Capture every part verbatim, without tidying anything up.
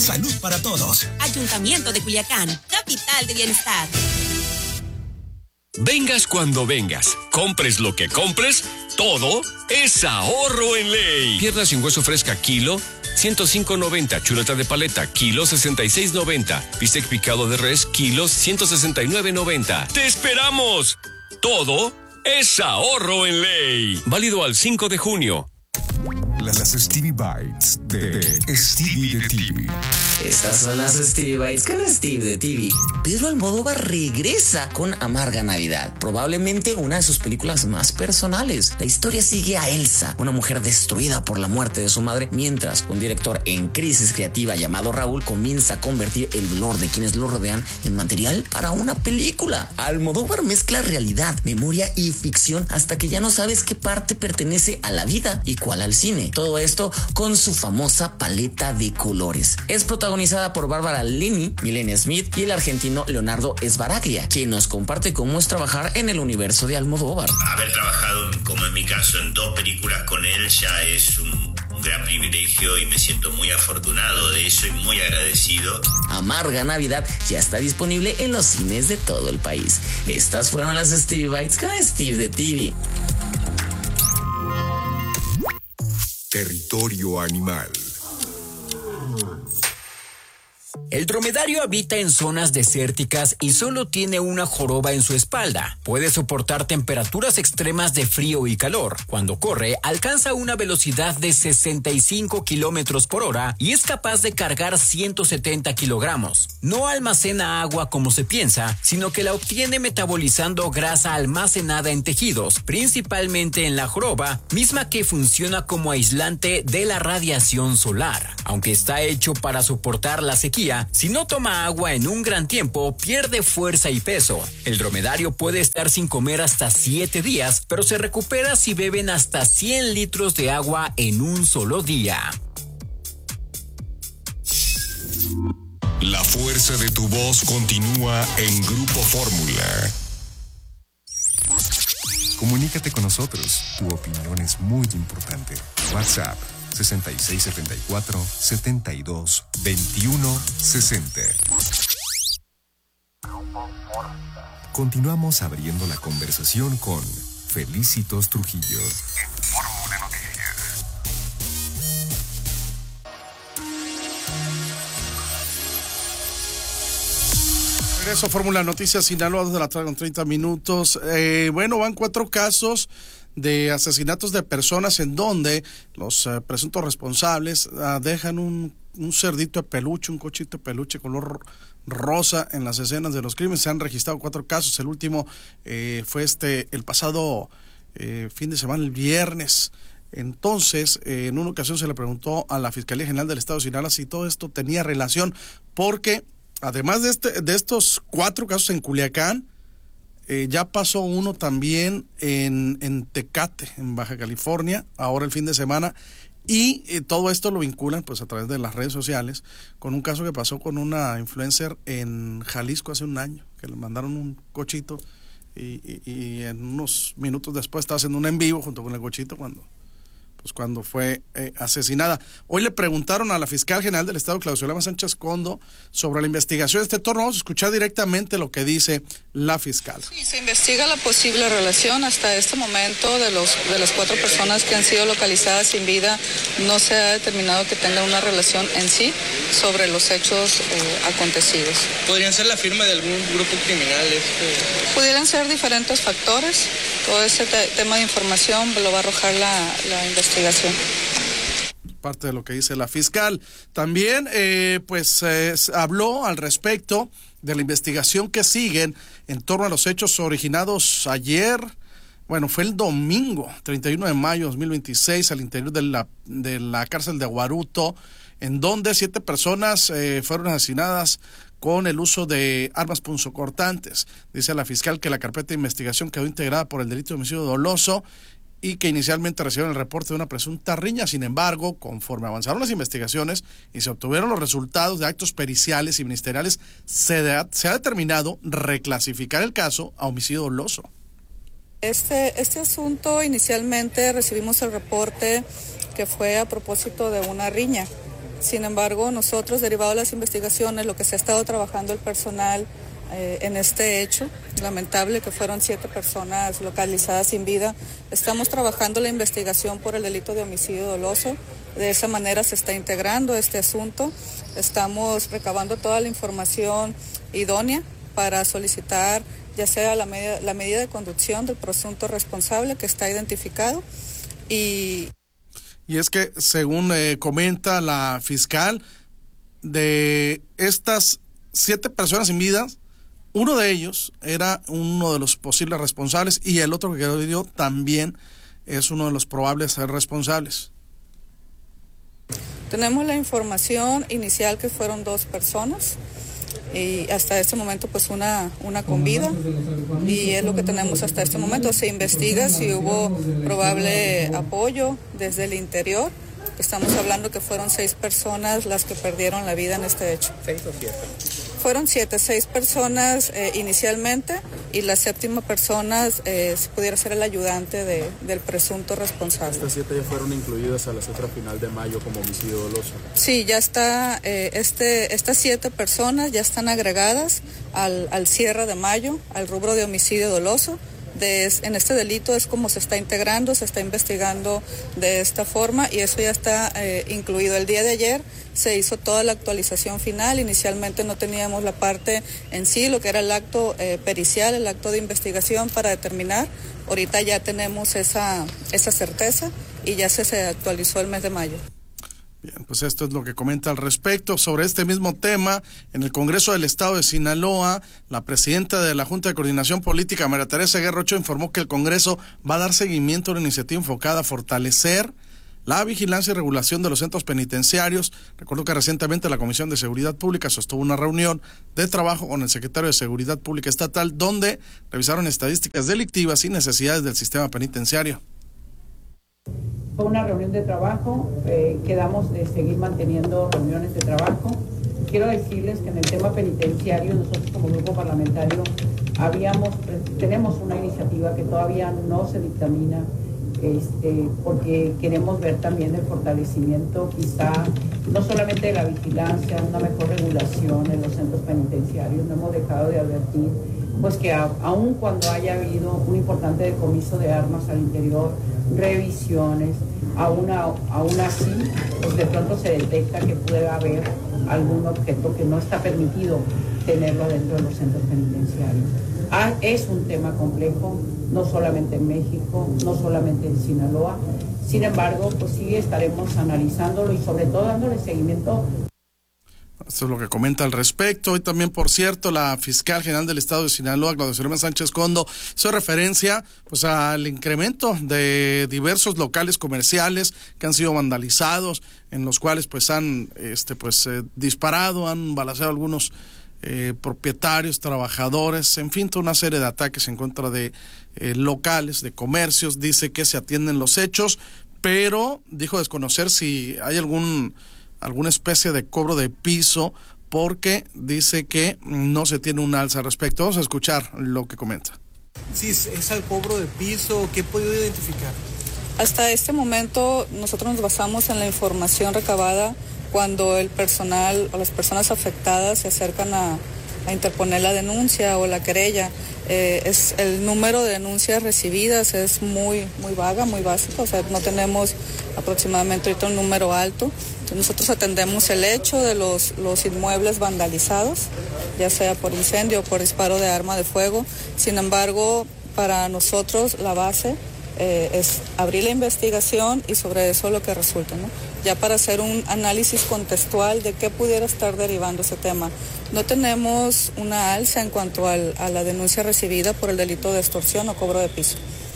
Salud para todos. Ayuntamiento de Culiacán, capital de bienestar. Vengas cuando vengas, compres lo que compres, todo es ahorro en ley. Pierna sin hueso fresca, kilo, ciento cinco noventa. Chuleta de paleta, kilo, sesenta y seis noventa. Bistec picado de res, kilos, ciento sesenta y nueve noventa. ¡Te esperamos! Todo es ahorro en ley. Válido al cinco de junio. Las Stevie Bites de Stevie de T V. Estas son las Stevie Bites con Steve de T V. Pedro Almodóvar regresa con Amarga Navidad, probablemente una de sus películas más personales. La historia sigue a Elsa, una mujer destruida por la muerte de su madre, mientras un director en crisis creativa llamado Raúl comienza a convertir el dolor de quienes lo rodean en material para una película. Almodóvar mezcla realidad, memoria y ficción hasta que ya no sabes qué parte pertenece a la vida y cuál al cine. Todo esto con su famosa paleta de colores. Es protagonizada por Bárbara Linney, Milena Smith y el argentino Leonardo Sbaraglia, quien nos comparte cómo es trabajar en el universo de Almodóvar. Haber trabajado, como en mi caso, en dos películas con él ya es un, un gran privilegio y me siento muy afortunado de eso y muy agradecido. Amarga Navidad ya está disponible en los cines de todo el país. Estas fueron las Stevie Bites con Steve de T V. Territorio animal. El dromedario habita en zonas desérticas y solo tiene una joroba en su espalda. Puede soportar temperaturas extremas de frío y calor. Cuando corre, alcanza una velocidad de sesenta y cinco kilómetros por hora y es capaz de cargar ciento setenta kilogramos. No almacena agua como se piensa, sino que la obtiene metabolizando grasa almacenada en tejidos, principalmente en la joroba, misma que funciona como aislante de la radiación solar. Aunque está hecho para soportar la sequía, si no toma agua en un gran tiempo, pierde fuerza y peso. El dromedario puede estar sin comer hasta siete días, pero se recupera si beben hasta cien litros de agua en un solo día. La fuerza de tu voz continúa en Grupo Fórmula. Comunícate con nosotros. Tu opinión es muy importante. WhatsApp sesenta y seis setenta y cuatro, setenta y dos, veintiuno, sesenta. Continuamos abriendo la conversación con Felicitos Trujillo en Fórmula Noticias. Regreso a Fórmula Noticias Sinaloa desde la tarde con treinta minutos. Eh, bueno, van cuatro casos de asesinatos de personas en donde los uh, presuntos responsables uh, dejan un, un cerdito de peluche, un cochito de peluche color rosa en las escenas de los crímenes. Se han registrado cuatro casos. El último eh, fue este el pasado eh, fin de semana, el viernes. Entonces, eh, en una ocasión se le preguntó a la Fiscalía General del Estado de Sinaloa si todo esto tenía relación, porque además de este de estos cuatro casos en Culiacán, Eh, ya pasó uno también en, en Tecate, en Baja California, ahora el fin de semana, y eh, todo esto lo vinculan pues a través de las redes sociales con un caso que pasó con una influencer en Jalisco hace un año, que le mandaron un cochito y, y, y en unos minutos después estaba haciendo un en vivo junto con el cochito cuando pues cuando fue eh, asesinada. Hoy le preguntaron a la fiscal general del Estado, Claudia Lama Sánchez Condo, sobre la investigación de este torno. Vamos a escuchar directamente lo que dice la fiscal. Sí, se investiga la posible relación. Hasta este momento, de los de las cuatro personas que han sido localizadas sin vida, no se ha determinado que tengan una relación en sí sobre los hechos eh, acontecidos. ¿Podrían ser la firma de algún grupo criminal? Este? Pudieran ser diferentes factores. Todo ese te- tema de información lo va a arrojar la, la investigación. Parte de lo que dice la fiscal. También, eh, pues, eh, habló al respecto de la investigación que siguen en torno a los hechos originados ayer. Bueno, fue el domingo, treinta y uno de mayo de dos mil veintiséis, al interior de la, de la cárcel de Guaruto, en donde siete personas eh, fueron asesinadas con el uso de armas punzocortantes. Dice la fiscal que la carpeta de investigación quedó integrada por el delito de homicidio doloso y que inicialmente recibieron el reporte de una presunta riña. Sin embargo, conforme avanzaron las investigaciones y se obtuvieron los resultados de actos periciales y ministeriales, se, de, se ha determinado reclasificar el caso a homicidio doloso. Este, este asunto, inicialmente recibimos el reporte que fue a propósito de una riña. Sin embargo, nosotros, derivado de las investigaciones, lo que se ha estado trabajando el personal eh, en este hecho, lamentable que fueron siete personas localizadas sin vida, estamos trabajando la investigación por el delito de homicidio doloso. De esa manera se está integrando este asunto. Estamos recabando toda la información idónea para solicitar ya sea la medida, la medida de conducción del presunto responsable que está identificado. Y, y es que, según eh, comenta la fiscal, de estas siete personas sin vida, uno de ellos era uno de los posibles responsables y el otro que quedó herido también es uno de los probables responsables. Tenemos la información inicial que fueron dos personas y hasta este momento pues una, una con vida, y es lo que tenemos hasta este momento. Se investiga si hubo probable apoyo desde el interior. Estamos hablando que fueron seis personas las que perdieron la vida en este hecho. ¿Seis o siete? Fueron siete, seis personas eh, inicialmente, y la séptima persona eh, pudiera ser el ayudante de, del presunto responsable. ¿Estas siete ya fueron incluidas a la cifra final de mayo como homicidio doloso? Sí, ya está, eh, este, estas siete personas ya están agregadas al, al cierre de mayo, al rubro de homicidio doloso. De, en este delito es como se está integrando, se está investigando de esta forma, y eso ya está eh, incluido. El día de ayer se hizo toda la actualización final. Inicialmente no teníamos la parte en sí, lo que era el acto eh, pericial, el acto de investigación para determinar. Ahorita ya tenemos esa, esa certeza y ya se, se actualizó el mes de mayo. Bien, pues esto es lo que comenta al respecto. Sobre este mismo tema, en el Congreso del Estado de Sinaloa, la presidenta de la Junta de Coordinación Política, María Teresa Guerra Ochoa, informó que el Congreso va a dar seguimiento a una iniciativa enfocada a fortalecer la vigilancia y regulación de los centros penitenciarios. Recuerdo que recientemente la Comisión de Seguridad Pública sostuvo una reunión de trabajo con el secretario de Seguridad Pública Estatal, donde revisaron estadísticas delictivas y necesidades del sistema penitenciario. Fue una reunión de trabajo, eh, quedamos de seguir manteniendo reuniones de trabajo. Quiero decirles que en el tema penitenciario, nosotros como grupo parlamentario habíamos, tenemos una iniciativa que todavía no se dictamina, este, porque queremos ver también el fortalecimiento, quizá no solamente de la vigilancia, una mejor regulación en los centros penitenciarios. No hemos dejado de advertir pues que a, aun cuando haya habido un importante decomiso de armas al interior, revisiones, aún, aún así, pues de pronto se detecta que puede haber algún objeto que no está permitido tenerlo dentro de los centros penitenciarios. Ah, es un tema complejo, no solamente en México, no solamente en Sinaloa. Sin embargo, pues sí estaremos analizándolo y sobre todo dándole seguimiento. Esto es lo que comenta al respecto. Hoy también, por cierto, la fiscal general del Estado de Sinaloa, Claudia Zulema Sánchez Condo, hizo referencia pues al incremento de diversos locales comerciales que han sido vandalizados, en los cuales pues han este pues eh, disparado, han balaceado algunos eh, propietarios, trabajadores, en fin, toda una serie de ataques en contra de eh, locales, de comercios. Dice que se atienden los hechos, pero dijo desconocer si hay algún alguna especie de cobro de piso, porque dice que no se tiene un alza al respecto. Vamos a escuchar lo que comenta. Sí, es al cobro de piso. ¿Qué he podido identificar? Hasta este momento nosotros nos basamos en la información recabada cuando el personal o las personas afectadas se acercan a, a interponer la denuncia o la querella. Eh, es el número de denuncias recibidas es muy muy vaga, muy básico, o sea, no tenemos aproximadamente ahorita un número alto. Entonces nosotros atendemos el hecho de los, los inmuebles vandalizados, ya sea por incendio o por disparo de arma de fuego. Sin embargo, para nosotros la base eh, es abrir la investigación y sobre eso lo que resulta, ¿no? Ya para hacer un análisis contextual de qué pudiera estar derivando ese tema. No tenemos una alza en cuanto al, a la denuncia recibida por el delito de extorsión o cobro de piso.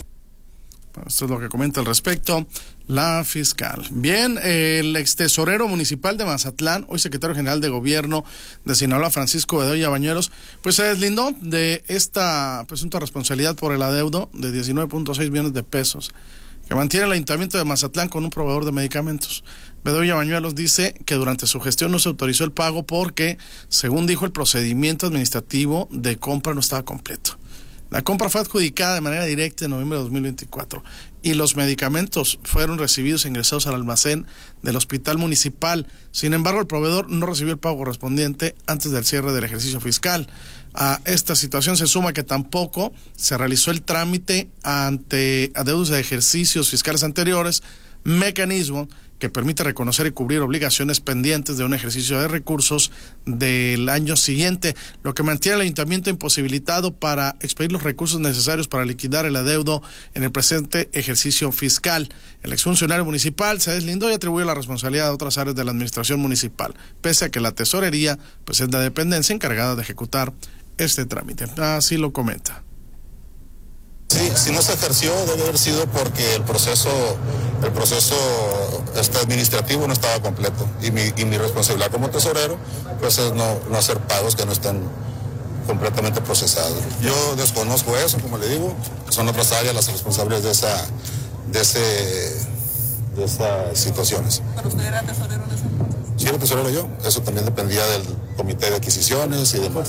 Esto es lo que comenta al respecto la fiscal. Bien, el ex tesorero municipal de Mazatlán, hoy secretario general de gobierno de Sinaloa, Francisco Bedoya Bañuelos, pues se deslindó de esta presunta responsabilidad por el adeudo de diecinueve punto seis millones de pesos que mantiene el Ayuntamiento de Mazatlán con un proveedor de medicamentos. Bedoya Bañuelos dice que durante su gestión no se autorizó el pago porque, según dijo, el procedimiento administrativo de compra no estaba completo. La compra fue adjudicada de manera directa en noviembre de dos mil veinticuatro y los medicamentos fueron recibidos e ingresados al almacén del hospital municipal. Sin embargo, el proveedor no recibió el pago correspondiente antes del cierre del ejercicio fiscal. A esta situación se suma que tampoco se realizó el trámite ante adeudos de ejercicios fiscales anteriores, mecanismo que permite reconocer y cubrir obligaciones pendientes de un ejercicio de recursos del año siguiente, lo que mantiene al ayuntamiento imposibilitado para expedir los recursos necesarios para liquidar el adeudo en el presente ejercicio fiscal. El exfuncionario municipal se deslindó y atribuye la responsabilidad a otras áreas de la administración municipal, pese a que la tesorería pues es la dependencia encargada de ejecutar este trámite. Así lo comenta. Sí, si no se ejerció debe haber sido porque el proceso, el proceso este administrativo no estaba completo y mi, y mi responsabilidad como tesorero pues es no, no hacer pagos que no estén completamente procesados. Yo desconozco eso, como le digo, son otras áreas las responsables de esa, de ese, de esas situaciones. ¿Pero usted era tesorero en ese entonces? Sí, era tesorero yo, eso también dependía del comité de adquisiciones y demás.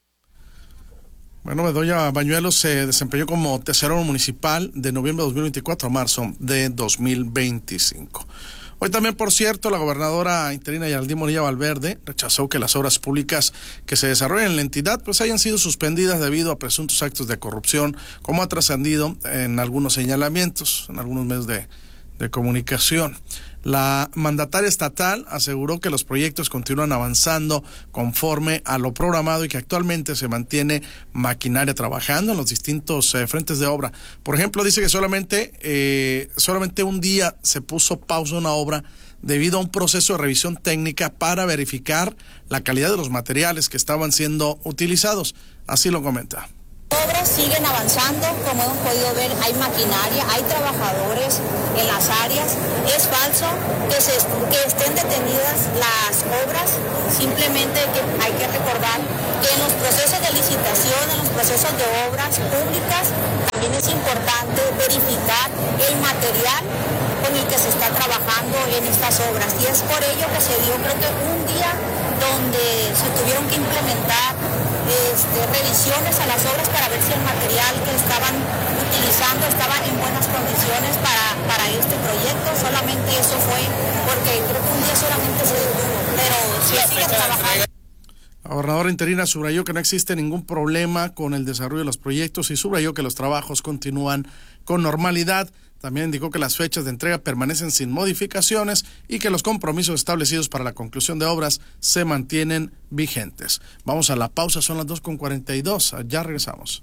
Bueno, Bedoya Bañuelos se desempeñó como tesorero municipal de noviembre de dos mil veinticuatro a marzo de dos mil veinticinco. Hoy también, por cierto, la gobernadora interina Geraldine Bonilla Valverde rechazó que las obras públicas que se desarrollan en la entidad pues hayan sido suspendidas debido a presuntos actos de corrupción, como ha trascendido en algunos señalamientos, en algunos medios de, de comunicación. La mandataria estatal aseguró que los proyectos continúan avanzando conforme a lo programado y que actualmente se mantiene maquinaria trabajando en los distintos eh, frentes de obra. Por ejemplo, dice que solamente, eh, solamente un día se puso pausa una obra debido a un proceso de revisión técnica para verificar la calidad de los materiales que estaban siendo utilizados. Así lo comenta. Obras siguen avanzando, como hemos podido ver, hay maquinaria, hay trabajadores en las áreas. Es falso que, se, que estén detenidas las obras, simplemente que hay que recordar que en los procesos de licitación, en los procesos de obras públicas, también es importante verificar el material con el que se está trabajando en estas obras. Y es por ello que se dio, creo que un día donde se tuvieron que implementar Este, revisiones a las obras para ver si el material que estaban utilizando estaba en buenas condiciones para, para este proyecto. Solamente eso fue porque creo que un día solamente se detuvo, pero sí siguen trabajando. La gobernadora interina subrayó que no existe ningún problema con el desarrollo de los proyectos y subrayó que los trabajos continúan con normalidad. También indicó que las fechas de entrega permanecen sin modificaciones y que los compromisos establecidos para la conclusión de obras se mantienen vigentes. Vamos a la pausa, son las dos con cuarenta y dos, ya regresamos.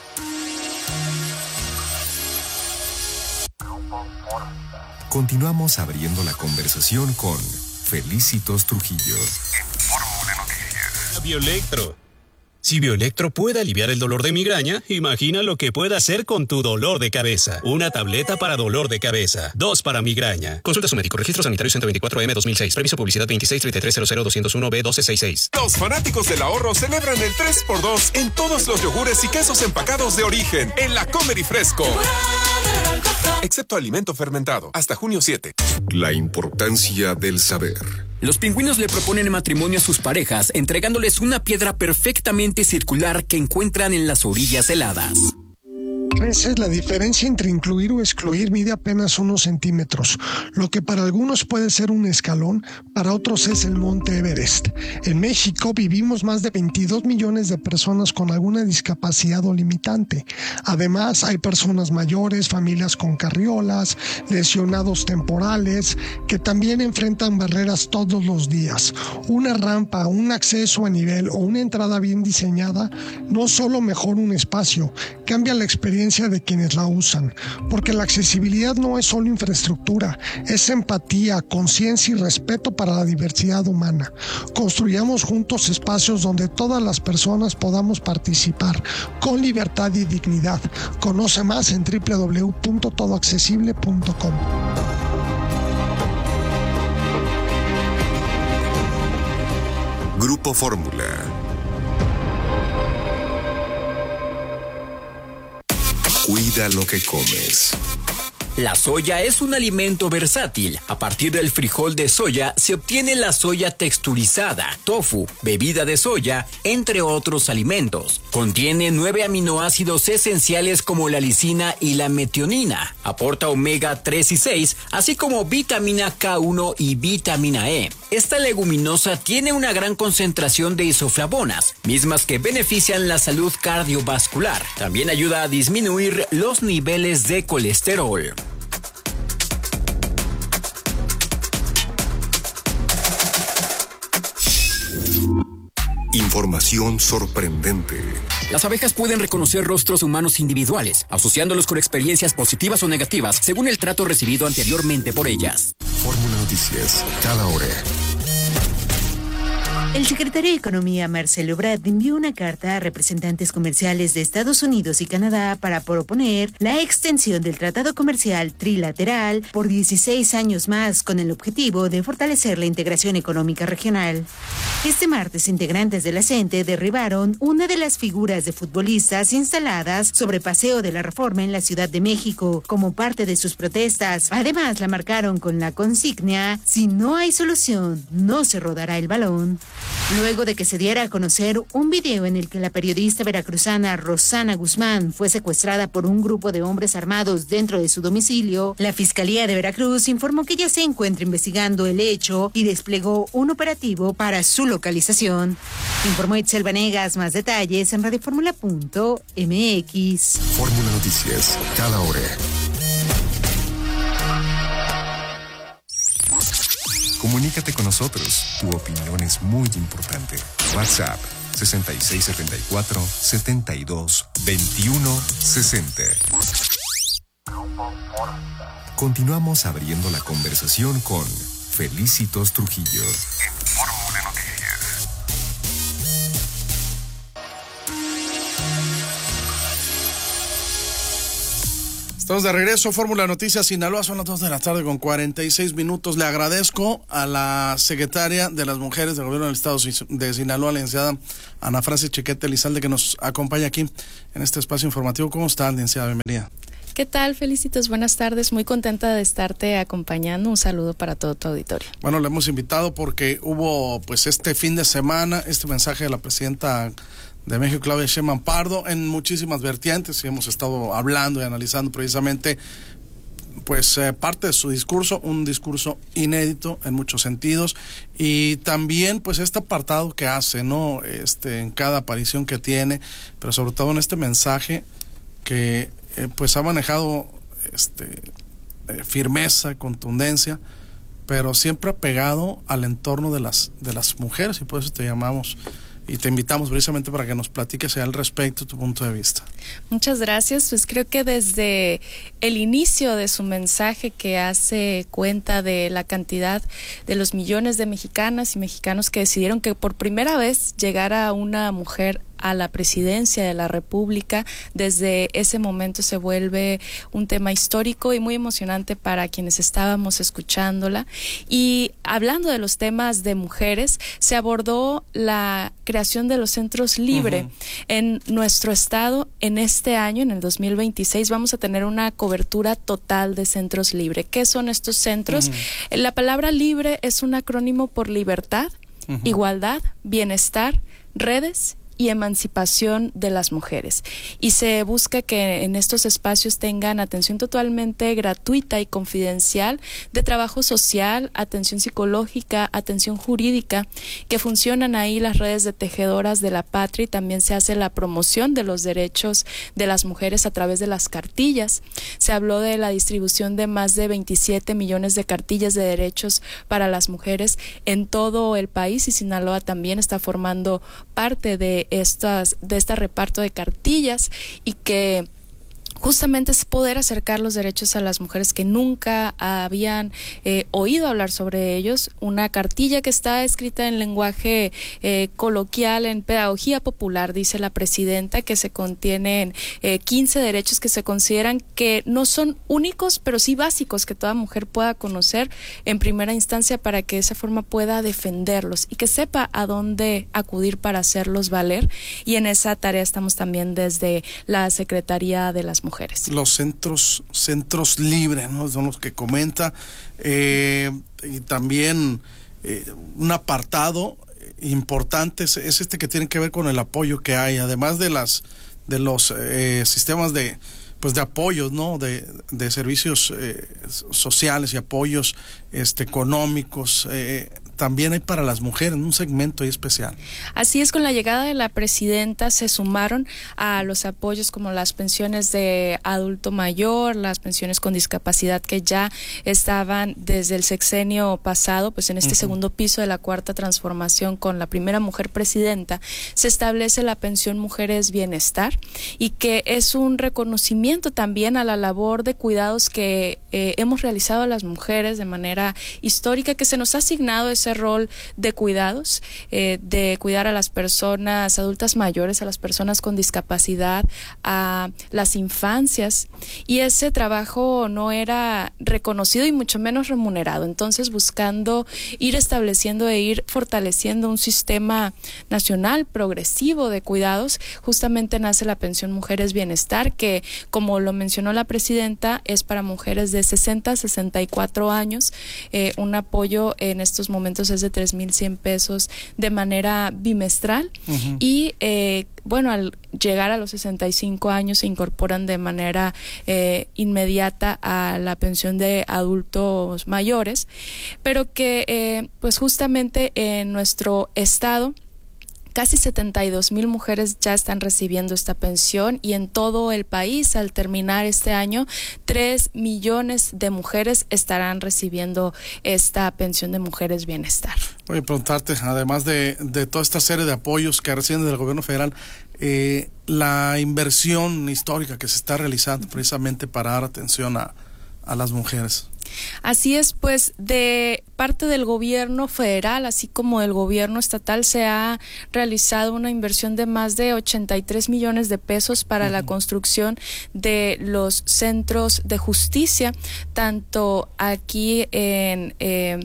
Continuamos abriendo la conversación con Felicitos Trujillo. Fórmula Noticias. Bioelectro. Si Bioelectro puede aliviar el dolor de migraña, imagina lo que puede hacer con tu dolor de cabeza. Una tableta para dolor de cabeza, dos para migraña. Consulta a su médico. Registro sanitario ciento veinticuatro M dos mil seis. Previso publicidad veintiséis treinta y tres cero cero doscientos uno B doce sesenta y seis. Los fanáticos del ahorro celebran el tres por dos en todos los yogures y quesos empacados de origen en la Comer y Fresco. Excepto alimento fermentado. Hasta junio siete. La importancia del saber. Los pingüinos le proponen matrimonio a sus parejas, entregándoles una piedra perfectamente circular que encuentran en las orillas heladas. A veces la diferencia entre incluir o excluir mide apenas unos centímetros, lo que para algunos puede ser un escalón, para otros es el Monte Everest. En México vivimos más de veintidós millones de personas con alguna discapacidad o limitante. Además, hay personas mayores, familias con carriolas, lesionados temporales, que también enfrentan barreras todos los días. Una rampa, un acceso a nivel o una entrada bien diseñada no solo mejora un espacio, cambia la experiencia de quienes la usan, porque la accesibilidad no es solo infraestructura, es empatía, conciencia y respeto para la diversidad humana. Construyamos juntos espacios donde todas las personas podamos participar con libertad y dignidad. Conoce más en doble u doble u doble u punto todo accesible punto com. Grupo Fórmula. Cuida lo que comes. La soya es un alimento versátil. A partir del frijol de soya se obtiene la soya texturizada, tofu, bebida de soya, entre otros alimentos. Contiene nueve aminoácidos esenciales como la lisina y la metionina. Aporta omega tres y seis, así como vitamina K uno y vitamina E. Esta leguminosa tiene una gran concentración de isoflavonas, mismas que benefician la salud cardiovascular. También ayuda a disminuir los niveles de colesterol. Información sorprendente. Las abejas pueden reconocer rostros humanos individuales, asociándolos con experiencias positivas o negativas, según el trato recibido anteriormente por ellas. Fórmula Noticias, cada hora. El secretario de Economía, Marcelo Ebrard, envió una carta a representantes comerciales de Estados Unidos y Canadá para proponer la extensión del Tratado Comercial Trilateral por dieciséis años más, con el objetivo de fortalecer la integración económica regional. Este martes, integrantes de la CENTE derribaron una de las figuras de futbolistas instaladas sobre Paseo de la Reforma en la Ciudad de México como parte de sus protestas. Además, la marcaron con la consigna: si no hay solución, no se rodará el balón. Luego de que se diera a conocer un video en el que la periodista veracruzana Rosana Guzmán fue secuestrada por un grupo de hombres armados dentro de su domicilio, la Fiscalía de Veracruz informó que ya se encuentra investigando el hecho y desplegó un operativo para su localización. Informó Itzel Vanegas. Más detalles en radioformula punto m x. Fórmula Noticias, cada hora. Comunícate con nosotros. Tu opinión es muy importante. WhatsApp sesenta y seis setenta y cuatro, setenta y dos, veintiuno, sesenta. Continuamos abriendo la conversación con Felicitos Trujillo. En Fórmula Noticias. Estamos de regreso, Fórmula Noticias Sinaloa, son las dos de la tarde con cuarenta y seis minutos. Le agradezco a la secretaria de las Mujeres del Gobierno del Estado de Sinaloa, la licenciada Ana Francis Chiquete Elizalde, que nos acompaña aquí en este espacio informativo. ¿Cómo está, licenciada? Bienvenida. ¿Qué tal, Felicitos? Buenas tardes, muy contenta de estarte acompañando. Un saludo para todo tu auditorio. Bueno, le hemos invitado porque hubo pues este fin de semana este mensaje de la presidenta de México, Claudia Sheinbaum Pardo, en muchísimas vertientes, y hemos estado hablando y analizando precisamente pues eh, parte de su discurso, un discurso inédito en muchos sentidos, y también pues este apartado que hace, ¿no? Este, en cada aparición que tiene, pero sobre todo en este mensaje que eh, pues ha manejado este eh, firmeza, contundencia, pero siempre apegado al entorno de las de las mujeres, y por eso te llamamos y te invitamos precisamente para que nos platiques al respecto tu punto de vista. Muchas gracias. Pues creo que desde el inicio de su mensaje, que hace cuenta de la cantidad de los millones de mexicanas y mexicanos que decidieron que por primera vez llegara una mujer a la presidencia de la República, desde ese momento se vuelve un tema histórico y muy emocionante para quienes estábamos escuchándola. Y hablando de los temas de mujeres, se abordó la creación de los centros Libre. Uh-huh. En nuestro estado, en este año, en el dos mil veintiséis, vamos a tener una cobertura total de centros Libre. ¿Qué son estos centros? Uh-huh. La palabra libre es un acrónimo por libertad, uh-huh, igualdad, bienestar, redes y emancipación de las mujeres. Y se busca que en estos espacios tengan atención totalmente gratuita y confidencial de trabajo social, atención psicológica, atención jurídica, que funcionan ahí las redes de tejedoras de la patria, y también se hace la promoción de los derechos de las mujeres a través de las cartillas. Se habló de la distribución de más de veintisiete millones de cartillas de derechos para las mujeres en todo el país, y Sinaloa también está formando parte de estas de este reparto de cartillas, y que justamente es poder acercar los derechos a las mujeres que nunca habían eh, oído hablar sobre ellos. Una cartilla que está escrita en lenguaje eh, coloquial, en pedagogía popular, dice la presidenta, que se contienen eh, quince derechos que se consideran que no son únicos, pero sí básicos, que toda mujer pueda conocer en primera instancia para que de esa forma pueda defenderlos y que sepa a dónde acudir para hacerlos valer. Y en esa tarea estamos también desde la Secretaría de las Mujeres mujeres. Los centros, centros libres, ¿no? Son los que comenta, eh, y también eh, un apartado importante es, es este que tiene que ver con el apoyo que hay, además de las de los eh, sistemas de pues de apoyos, ¿no? De, de servicios eh, sociales y apoyos este económicos. Eh, también hay para las mujeres un segmento ahí especial. Así es, con la llegada de la presidenta se sumaron a los apoyos como las pensiones de adulto mayor, las pensiones con discapacidad que ya estaban desde el sexenio pasado, pues en este uh-huh. segundo piso de la cuarta transformación con la primera mujer presidenta se establece la pensión Mujeres Bienestar, y que es un reconocimiento también a la labor de cuidados que eh, hemos realizado a las mujeres de manera histórica, que se nos ha asignado ese rol de cuidados, eh, de cuidar a las personas adultas mayores, a las personas con discapacidad, a las infancias, y ese trabajo no era reconocido y mucho menos remunerado. Entonces, buscando ir estableciendo e ir fortaleciendo un sistema nacional progresivo de cuidados, justamente nace la pensión Mujeres Bienestar, que, como lo mencionó la presidenta, es para mujeres de sesenta a sesenta y cuatro años, eh, un apoyo en estos momentos es de tres mil cien pesos de manera bimestral, uh-huh. y eh, bueno, al llegar a los sesenta y cinco años se incorporan de manera eh, inmediata a la pensión de adultos mayores, pero que eh, pues justamente en nuestro estado casi setenta y dos mil mujeres ya están recibiendo esta pensión, y en todo el país, al terminar este año, tres millones de mujeres estarán recibiendo esta pensión de Mujeres Bienestar. Voy a preguntarte, además de, de toda esta serie de apoyos que reciben del gobierno federal, eh, la inversión histórica que se está realizando precisamente para dar atención a, a las mujeres. Así es, pues de parte del gobierno federal, así como del gobierno estatal, se ha realizado una inversión de más de ochenta y tres millones de pesos para uh-huh. la construcción de los centros de justicia, tanto aquí en, eh,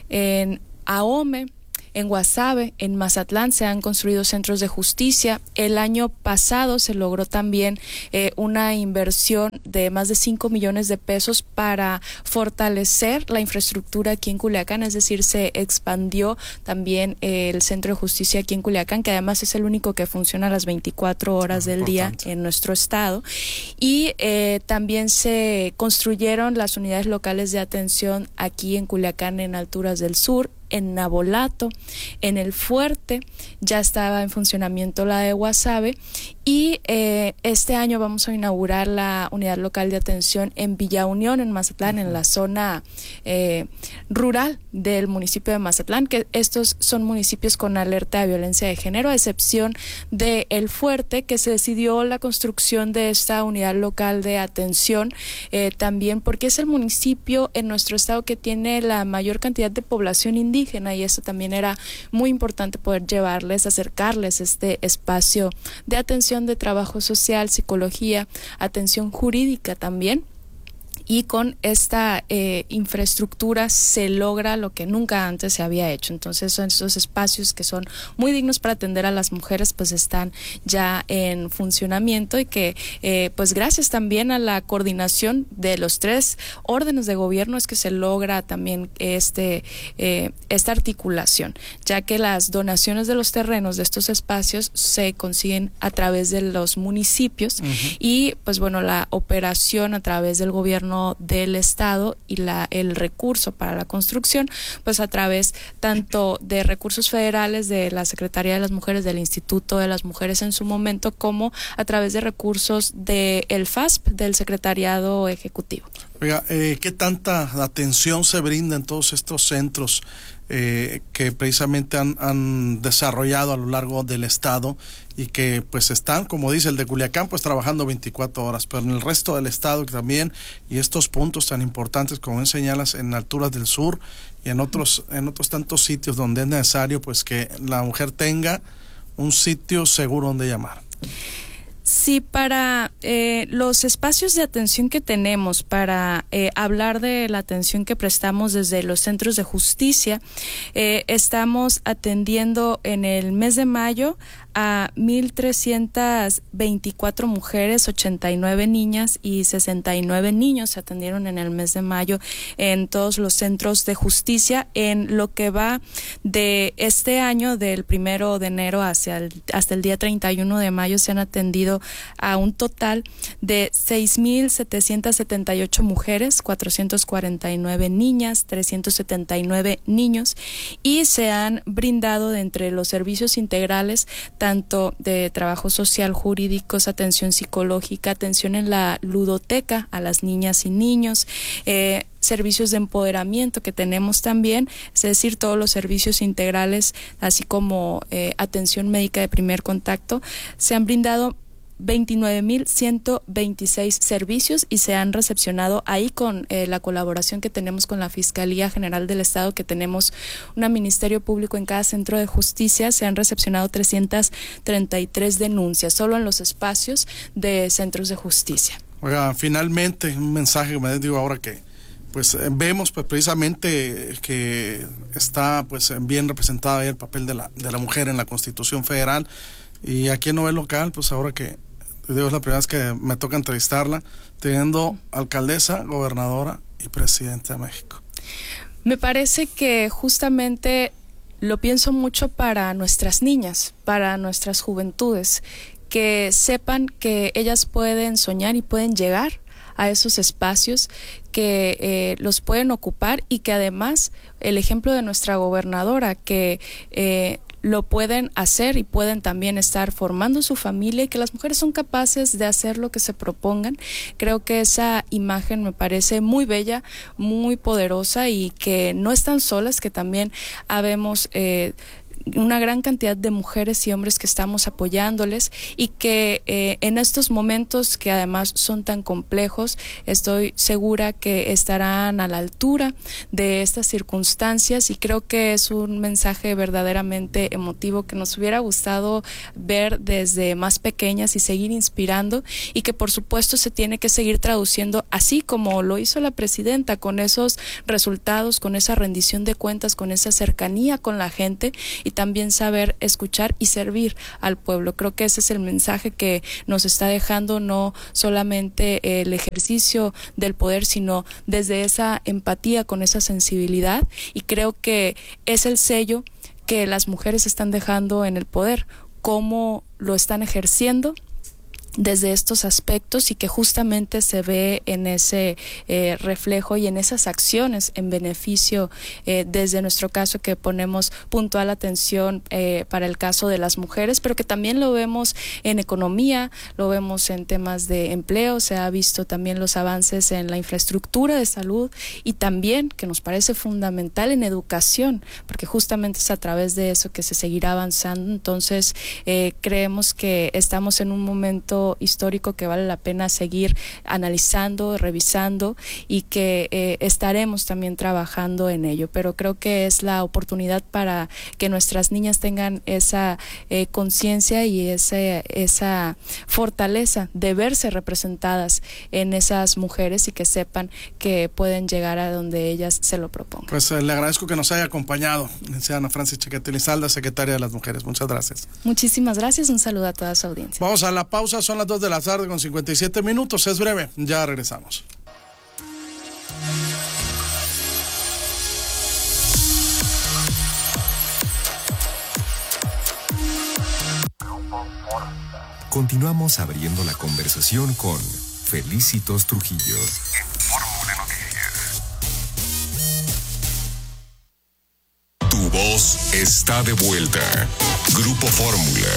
en Ahome, en Guasave, en Mazatlán se han construido centros de justicia. El año pasado se logró también eh, una inversión de más de cinco millones de pesos para fortalecer la infraestructura aquí en Culiacán, es decir, se expandió también eh, el centro de justicia aquí en Culiacán, que además es el único que funciona a las veinticuatro horas del día en nuestro estado, y eh, también se construyeron las unidades locales de atención aquí en Culiacán, en Alturas del Sur, en Nabolato, en El Fuerte, ya estaba en funcionamiento la de Guasave, y eh, este año vamos a inaugurar la unidad local de atención en Villa Unión, en Mazatlán, uh-huh. en la zona eh, rural del municipio de Mazatlán, que estos son municipios con alerta de violencia de género, a excepción de El Fuerte, que se decidió la construcción de esta unidad local de atención, eh, también porque es el municipio en nuestro estado que tiene la mayor cantidad de población indígena, y eso también era muy importante poder llevarles, acercarles este espacio de atención, de trabajo social, psicología, atención jurídica también. Y con esta eh, infraestructura se logra lo que nunca antes se había hecho. Entonces, son esos espacios que son muy dignos para atender a las mujeres, pues están ya en funcionamiento, y que eh, pues gracias también a la coordinación de los tres órdenes de gobierno es que se logra también este eh, esta articulación, ya que las donaciones de los terrenos de estos espacios se consiguen a través de los municipios, uh-huh. y pues bueno, la operación a través del gobierno del estado y la el recurso para la construcción, pues a través tanto de recursos federales de la Secretaría de las Mujeres, del Instituto de las Mujeres en su momento, como a través de recursos del F A S P, del Secretariado Ejecutivo. Oiga, eh, ¿qué tanta atención se brinda en todos estos centros eh, que precisamente han, han desarrollado a lo largo del estado, y que pues están, como dice el de Culiacán, pues trabajando veinticuatro horas, pero en el resto del estado también, y estos puntos tan importantes como señalas en Alturas del Sur y en otros en otros tantos sitios donde es necesario pues que la mujer tenga un sitio seguro donde llamar? Sí, para eh, los espacios de atención que tenemos, para eh, hablar de la atención que prestamos desde los centros de justicia, eh, estamos atendiendo en el mes de mayo a mil trescientas veinticuatro mujeres, ochenta y nueve niñas y sesenta y nueve niños se atendieron en el mes de mayo en todos los centros de justicia. En lo que va de este año, del primero de enero hacia el, hasta el día treinta y uno de mayo, se han atendido a un total de seis mil setecientas setenta y ocho mujeres, cuatrocientas cuarenta y nueve niñas, trescientos setenta y nueve niños, y se han brindado de entre los servicios integrales tanto de trabajo social, jurídicos, atención psicológica, atención en la ludoteca a las niñas y niños, eh, servicios de empoderamiento que tenemos también, es decir, todos los servicios integrales, así como eh, atención médica de primer contacto. Se han brindado veintinueve mil ciento veintiséis servicios y se han recepcionado ahí con eh, la colaboración que tenemos con la Fiscalía General del Estado, que tenemos un ministerio público en cada centro de justicia. Se han recepcionado trescientas treinta y tres denuncias solo en los espacios de centros de justicia. Oiga, finalmente un mensaje que me digo ahora que pues vemos pues precisamente que está pues bien representado ahí el papel de la de la mujer en la Constitución Federal, y aquí en Novel Local, pues ahora que digo, es la primera vez que me toca entrevistarla, teniendo alcaldesa, gobernadora y presidenta de México. Me parece que justamente lo pienso mucho para nuestras niñas, para nuestras juventudes, que sepan que ellas pueden soñar y pueden llegar a esos espacios, que eh, los pueden ocupar, y que además el ejemplo de nuestra gobernadora, que eh, lo pueden hacer y pueden también estar formando su familia, y que las mujeres son capaces de hacer lo que se propongan. Creo que esa imagen me parece muy bella, muy poderosa, y que no están solas, que también habemos eh, una gran cantidad de mujeres y hombres que estamos apoyándoles, y que eh, en estos momentos que además son tan complejos, estoy segura que estarán a la altura de estas circunstancias, y creo que es un mensaje verdaderamente emotivo que nos hubiera gustado ver desde más pequeñas y seguir inspirando, y que por supuesto se tiene que seguir traduciendo, así como lo hizo la presidenta, con esos resultados, con esa rendición de cuentas, con esa cercanía con la gente, y también saber escuchar y servir al pueblo. Creo que ese es el mensaje que nos está dejando no solamente el ejercicio del poder, sino desde esa empatía, con esa sensibilidad, y creo que es el sello que las mujeres están dejando en el poder, cómo lo están ejerciendo desde estos aspectos, y que justamente se ve en ese eh, reflejo y en esas acciones en beneficio, eh, desde nuestro caso, que ponemos puntual atención eh, para el caso de las mujeres, pero que también lo vemos en economía, lo vemos en temas de empleo. Se ha visto también los avances en la infraestructura de salud, y también, que nos parece fundamental, en educación, porque justamente es a través de eso que se seguirá avanzando. Entonces eh, creemos que estamos en un momento histórico que vale la pena seguir analizando, revisando, y que eh, estaremos también trabajando en ello. Pero creo que es la oportunidad para que nuestras niñas tengan esa eh, conciencia y ese, esa fortaleza de verse representadas en esas mujeres, y que sepan que pueden llegar a donde ellas se lo propongan. Pues eh, le agradezco que nos haya acompañado, licenciada Ana Francis Chiquete Elizalde, secretaria de las Mujeres. Muchas gracias. Muchísimas gracias, un saludo a toda su audiencia. Vamos a la pausa, son las dos de la tarde con cincuenta y siete minutos, es breve, ya regresamos. Continuamos abriendo la conversación con Felicitos Trujillo en Fórmula Noticias. Tu voz está de vuelta. Grupo Fórmula.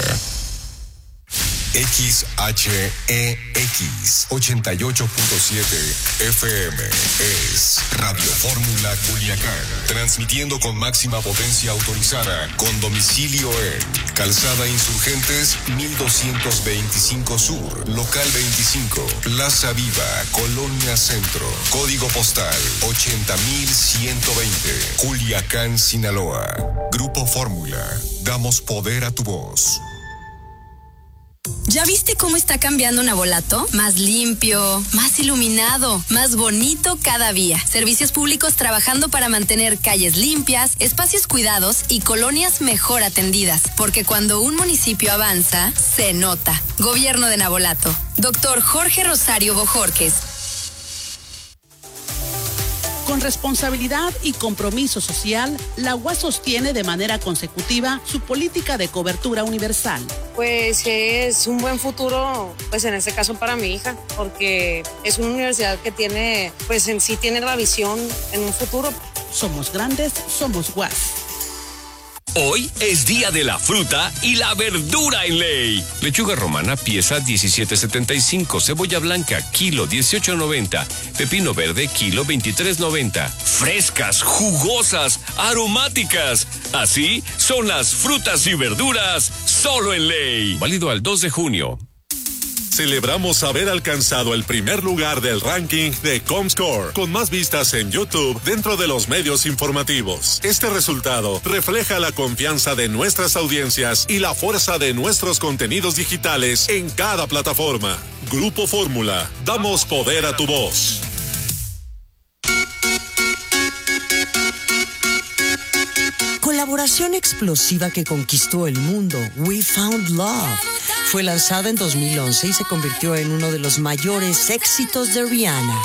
X H E X ochenta y ocho punto siete F M es Radio Fórmula Culiacán, transmitiendo con máxima potencia autorizada, con domicilio en Calzada Insurgentes mil doscientos veinticinco Sur, Local veinticinco, Plaza Viva, Colonia Centro, Código Postal ochenta mil ciento veinte, Culiacán, Sinaloa. Grupo Fórmula, damos poder a tu voz. ¿Ya viste cómo está cambiando Navolato? Más limpio, más iluminado, más bonito cada día. Servicios públicos trabajando para mantener calles limpias, espacios cuidados y colonias mejor atendidas. Porque cuando un municipio avanza, se nota. Gobierno de Navolato. Doctor Jorge Rosario Bojorques. Con responsabilidad y compromiso social, la U A S sostiene de manera consecutiva su política de cobertura universal. Pues es un buen futuro, pues en este caso para mi hija, porque es una universidad que tiene, pues en sí tiene la visión en un futuro. Somos grandes, somos U A S. Hoy es día de la fruta y la verdura en Ley. Lechuga romana, pieza diecisiete setenta y cinco. Cebolla blanca, kilo dieciocho noventa. Pepino verde, kilo veintitrés noventa. Frescas, jugosas, aromáticas. Así son las frutas y verduras solo en Ley. Válido al dos de junio. Celebramos haber alcanzado el primer lugar del ranking de Comscore, con más vistas en YouTube dentro de los medios informativos. Este resultado refleja la confianza de nuestras audiencias y la fuerza de nuestros contenidos digitales en cada plataforma. Grupo Fórmula, damos poder a tu voz. Colaboración explosiva que conquistó el mundo, We Found Love. Fue lanzada en dos mil once y se convirtió en uno de los mayores éxitos de Rihanna.